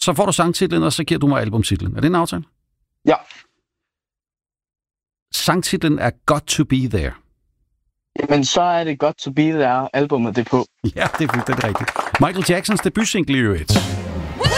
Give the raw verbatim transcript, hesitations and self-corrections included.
Så får du sangtitlen, og så giver du mig albumtitlen. Er det en aftale? Ja. Sangtitlen er Got to Be There. Jamen, så er det Got to Be There, albumet det på. Ja, det er fuldstændig rigtigt. Michael Jacksons debutsingle i øvrigt.